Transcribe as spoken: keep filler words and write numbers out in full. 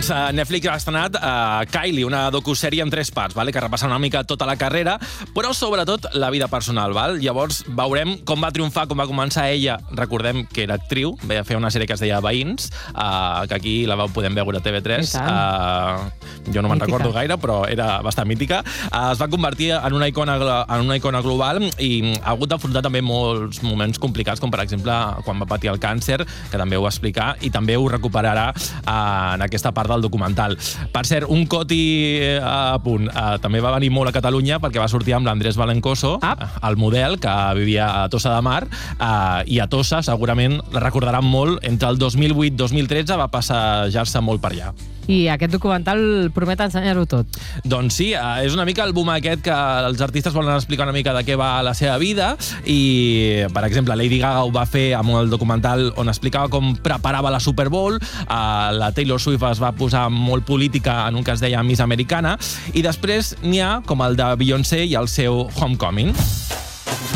Doncs uh, Netflix ha estrenat uh, Kylie, una docusèrie en tres parts, vale? Que repassa una mica tota la carrera, però sobretot la vida personal. Val? Llavors veurem com va triomfar, com va començar ella. Recordem que era actriu, va fer una sèrie que es deia Veïns, uh, que aquí la vau podem veure a T V tres. Uh, jo no me'n recordo gaire, però era bastant mítica. Uh, es va convertir en una icona, en una icona global i ha hagut d'afrontar també molts moments complicats, com per exemple quan va patir el càncer, que també ho va explicar, i també ho recuperarà uh, en aquesta part del documental. Per cert, un coti a punt. Uh, també va venir molt a Catalunya perquè va sortir amb l'Andrés Valencoso, ah. el model que vivia a Tossa de Mar, uh, i a Tossa segurament la recordaran molt. Entre el dos mil vuit i dos mil tretze va passejar-se molt per allà. I aquest documental promet ensenyar-ho tot. Doncs sí, és una mica el boom aquest que els artistes volen explicar una mica de què va la seva vida i, per exemple, Lady Gaga ho va fer amb el documental on explicava com preparava la Super Bowl, la Taylor Swift es va posar molt política en un que es deia Miss Americana i després n'hi ha com el de Beyoncé i el seu Homecoming.